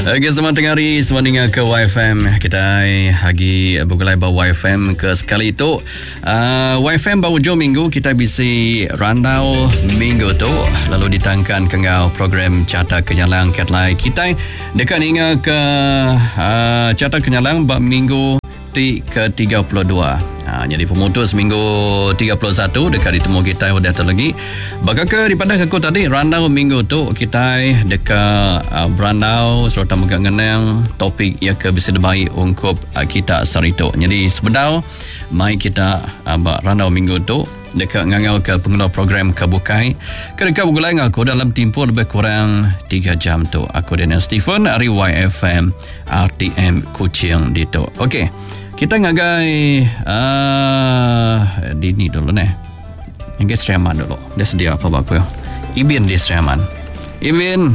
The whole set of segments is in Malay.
Okey, selamat tengah hari, selamat dengar ke YFM. Kita lagi bergulai bawa YFM ke sekali itu. YFM baru hujung minggu kita bisi randau minggu tu. Lalu ditangkan ke program Carta Kenyalang Ketlai kita. Dekat hingga ke Carta Kenyalang minggu ke-32. Jadi pemutus minggu 31 dekat ditemu kita dah lagi. Bagaka daripada aku tadi randau minggu tu kita dekat berandau serta mengenang topik yang ke bisa baik untuk kita sarito. Jadi sebenarnya mai kita randau minggu tu dekat ngangau ke pengelola program kebukai ke dekat bergulai dengan aku dalam tempoh lebih kurang 3 jam tu. Aku Daniel Stephen dari YFM RTM Kuching dito. Okey, kita ngagai di ni dulu nih. Ngagai Sriaman dulu. Dia sedia apa baku ya? Ibin di Sriaman. Ibin.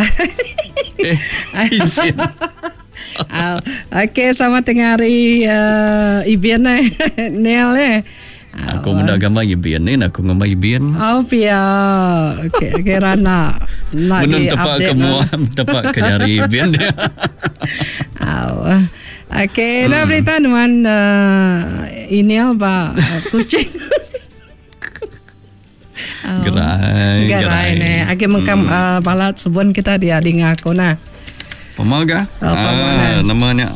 Izin. Okey, selamat tengah hari Ibin Neil Aku muda agama Ibin ni, aku ngomong Ibin. Oh, pia. Okey, Rana. Menun tepat kemuan, tepat ke nyari Ibin dia. Okey, dah berita dengan Inel ba kucing. Gerai ni. Agi mengkam balat sebun kita dia dengar aku nah. Pemaga? Namanya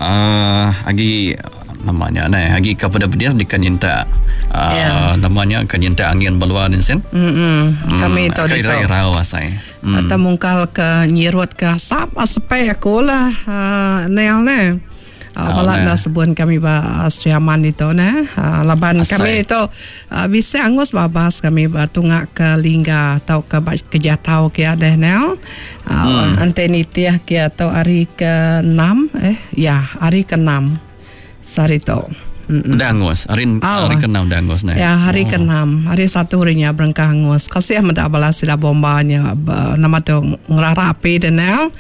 agi namanya nah, agi kepada dia dikanyinta. Namanya kanyinta angin baluan sen. Kami tahu itu. Kira-kira wasai. Atau mungkal ke nyirut ke sap aspek aku lah Nel ni. Balat dah sebut kami ba Sriaman itu nah. Laban kami itu bisa angus babas kami batungak ke lingga atau ke jatau ke ada Nel. Antenitiah ke atau hari ke-6 hari ke-6 sarito. Dah angus hari ke-6 dah angus nah. Ya, hari ke-6 hari satu harinya berangkat angus kasih menda balas sila bombanya nama tu ngerarapi dan Nel.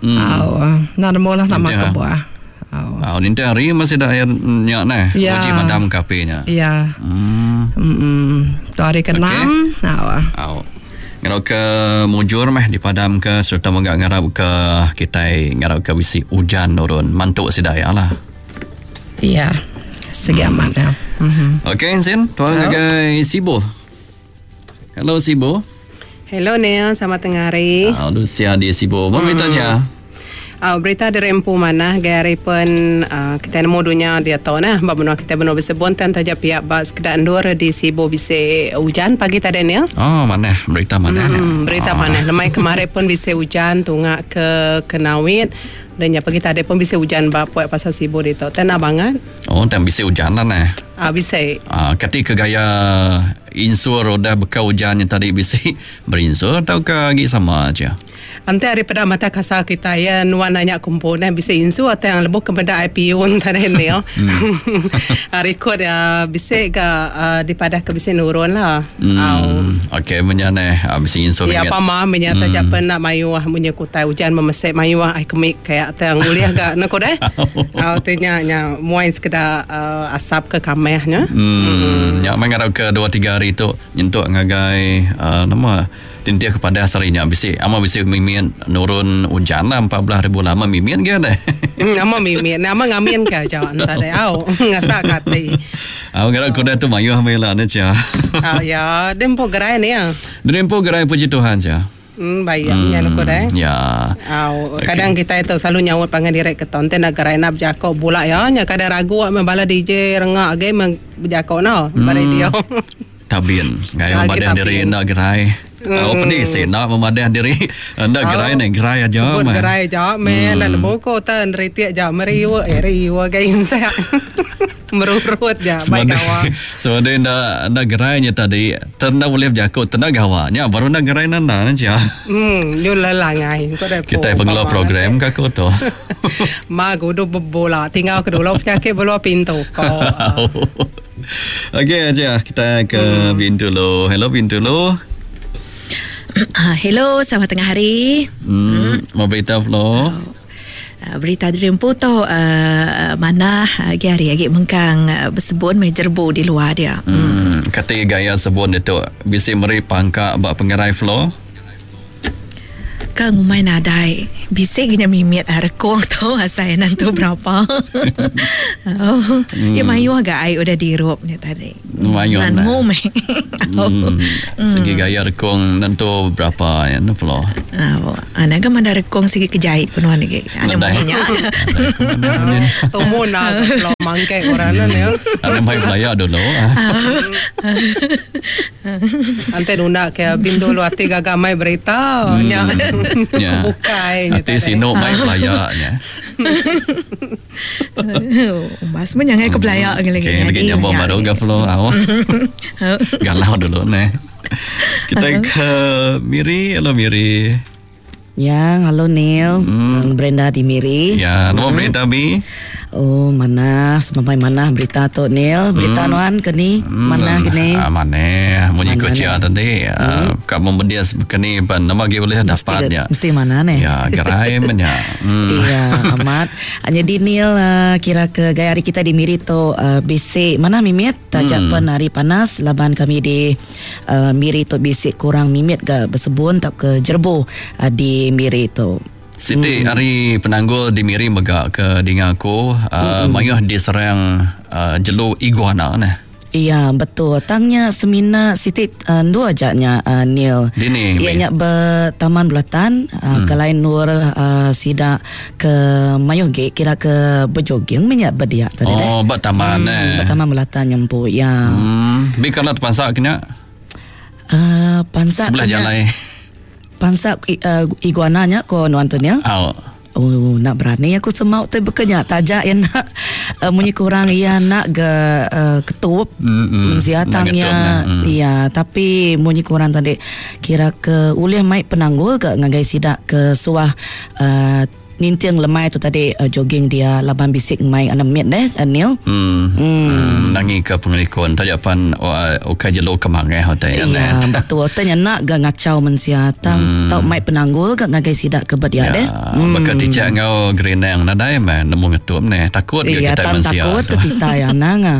Nak mula nama kebuah. Nanti hari masih ada airnya nah. Uji madam kapenya. Ya. Tu hari ke-6. Ngarap ke mujur meh dipadam ke serta ngarap ke kita ngarap ke bisi hujan turun mantuk sidaya lah. Iya. Segi amat dah. Okey, Sin. Tuan ngagai Sibo. Hello Sibo. Hello Neil, selamat tengah hari. Lucia di Sibo. Mau berita siapa? Berita dari Rempu mana gari pun kita nemu dunia dia tahu nah babno kita benar bisa bontan taja pihak bas kedan dua di Sibo bisa hujan pagi tadi ni. Mana berita mana? Berita mana? Lemai kemarin pun bisa hujan tungak ke Kenawit dan ya pagi tadi pun bisa hujan bapak pasal Sibo di tahu. Tanah banget. Dan bisa hujan lah nah. Bisa. Ketika gaya insur roda bekau hujan yang tadi bisa berinsur atau ke lagi sama aja. Ante daripada mata kasar kita ya nuananya komponen bisa insu atau yang lebih kepada IPO tadi ni ya. Record ya bisa ke daripada ke bisa nurun lah. Okey menyane bisa insu. Ya apa mah menyata japan nak mayu punya kutai hujan memesek mayu ai kemik kayak tang uliah gak nak deh. Artinya muai sekedar asap ke kamehnya. Ya mengarap ke 2-3 hari tu nyentuk ngagai nama tintia kepada asarinya bisa mimin nurun hujan lah 14 ribu lama mimin ke deh. Ama mimin nama ngamin ke jawan tadi ngasak kati. Ngarap kuda tu mayu hamila ni cia. Ya dempo gerai ni ya. Dempo gerai puji Tuhan cia. Bayangnya nak deh. Ya. Kadang kita itu selalu nyawut pangan direct ke tonten gerai nak jako bulak ya nya kadang ragu membala DJ rengak ge menjako no pada dia. Tabin gaya badan diri nak gerai. Pedih sih nak memadah diri anda gerai ni gerai aja sebut gerai aja melan boko tan retiak aja meriwa gain saya merurut ya baik kawan sebenarnya anda gerainya tadi tenda boleh jago tenda gawanya baru anda gerai nana aja nyul langai kita pengelola program kako tu ma gudu bola tinggal kedua penyakit bola pintu kau. Okey aja kita ke Bintu lo. Hello Bintu lo. Hello, selamat tengah hari. Mau berita Flo? Berita dari Rempu tu mana hari agak mengkang bersebut mejerbu di luar dia. Kata gaya sebut itu bisa meri pangka bak pengerai Flo. Ka ngumai nadai. Bisik gina mimit rekong tu asayanan tu berapa. Ya mayu agak ai udah dirup ni tadi. Mayu Nan lah. mum. Segi gaya rekong nanti berapa ya Nuflo. Anak kan mana rekong segi kejahit penuan lagi. Anak punya. Tumun lah kalau mangkek orang ya. Ada main pelaya dulu. Ante nuna kayak bindu lu hati gagamai berita nya. Ya. Bukai. Hati sino main pelaya nya. Mas menyangai ke Belaya lagi. Lagi nyambung baru Gaflo awak. Galau dulu nih. Kita ke Miri. Halo Miri. Ya, halo Neil. Brenda di Miri. Ya, nama Brenda Bi. Oh, mana? Sampai mana berita tu Neil? Berita nuan kini? Mana kini? Mana? Mau ikut cia tadi. Kak membendias kini ban nama dia boleh dapat ya. Mesti mana nih? Ya, gerai menya. Iya, amat. Jadi Neil kira ke gaya hari kita di Miri tu bisik mana mimit? Tajak pen hari panas. Laban kami di Miri tu bisik kurang mimit ke bersebun tak ke jerbo di Miri tu. Siti hari penanggul di Miri megak ke dingaku mayuh diserang jelu iguana nah. Iya betul. Tangnya semina Siti dua ajaknya Neil. Dini. Ianya bertaman belatan ke lain nur sida ke mayuh ge kira ke berjoging minyak berdiak tadi deh. Oh, bertaman bertaman belatan nyempu ya. Bi kalau pansak kena. Pansak sebelah jalan. Pansak iguananya ko nuan tu Neil. Oh, nak berani aku semau tu bekerja tajak yang nak munyi kurang ia nak ke ketup mensiatangnya iya tapi munyi kurang tadi kira ke ulih mai penanggul ke ngagai sidak ke suah nintiang lemai tu tadi jogging dia laban bisik mai 6 minit deh Neil. Nangi ke pengelikon tadi apan okai jelo kemangai hotel ya betul tanya nak ga ngacau mensiatang tau mai penanggul ga ngagai sidak ke bedia deh. Maka dijak ngau grenang nadai man nemu ngetup ni takut ke kita mensiat. Takut ke kita ya nang.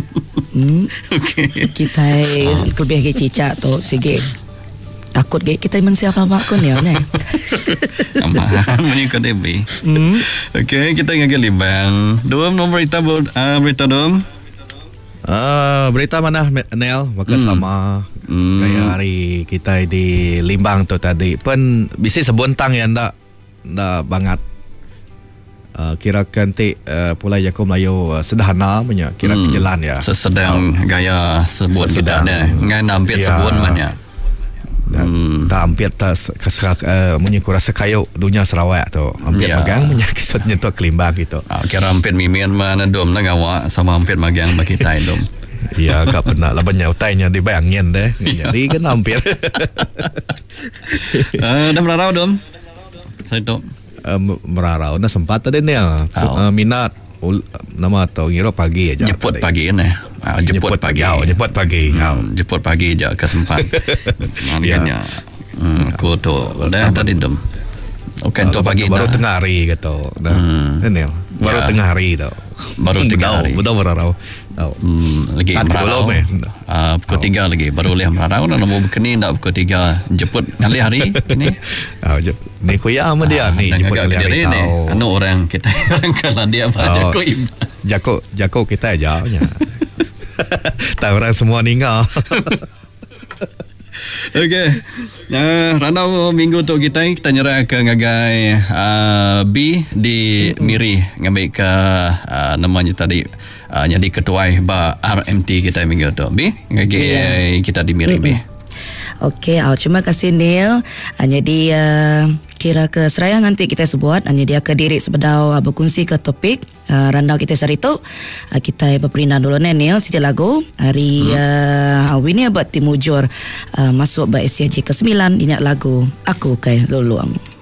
Kita lebih ke cicak tu sige. Takut ke kita mensiap lama kun ya ni. Aman menyikut debi. Okey, kita ngagal limbang. Dom nombor berita dom. Berita mana Nel? Maka sama kayak hari kita di Limbang tu tadi pun bisa sebuntang yang ndak banget. Kira kanti pula Jakob Melayu sederhana punya kira jalan ya. Sedang gaya sebut kita ni. Ngai nampit sebut banyak. Tak hampir tak punya kurang sekayu dunia Sarawak tu hampir magang punya kisahnya tu Kelimbang gitu. Kira hampir mimian mana dom lah ngawak sama hampir magang bagi kita dom. Ya tak pernah lah banyak utainya dibayangin deh. Jadi kan hampir. Dah merarau dom. Saya tu merarau dah sempat tadi ni minat nama atau ngira pagi aja. Jemput pagi ni. Jemput pagi. Jemput pagi je kesempat. Maknanya aku tu dah tadi dom. Oke tu pagi baru tengah hari gitu. Ini baru tengah hari tu. Baru tengah hari. Betul merarau. Lagi merarau. Pukul 3 lagi baru boleh merarau. Nak mau berkeni nak pukul 3 jemput kali hari ini. Ni kuya sama dia ni jemput kali hari tahu. Anu orang kita orang kalau dia pada Jako kita aja. Tak orang semua ninggal. Okey. Randau minggu tu kita nyerah ke ngagai B di Miri ngambil ke namanya tadi jadi ketua RMT kita minggu tu B ngagai kita di Miri B. Okey, terima kasih Neil. Jadi kira ke seraya nanti kita sebuat hanya dia ke diri sebedau berkongsi ke topik randau kita hari tu kita berperindah dulu Neil siti lagu hari ini abad timujur masuk ke SCG ke-9 ingat lagu aku kai luluang.